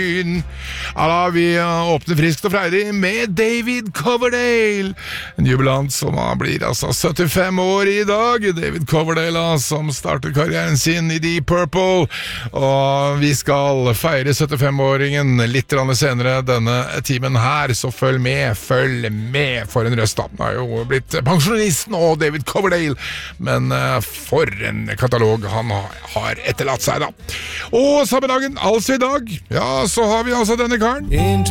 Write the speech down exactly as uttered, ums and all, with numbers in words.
Alla, vi åpner friskt og freidig med David Coverdale, en jubilant som blir altså syttifem år i dag. David Coverdale som startet karrieren sin i Deep Purple, og vi skal feire syttifem-åringen litt senere denne timen her, så følg med, følg med for en røst. Han har jo blitt pensjonist nå, David Coverdale, men for en katalog han har etterlatt seg da. Og samme dagen, altså i dag, ja, så har vi altså denne karen.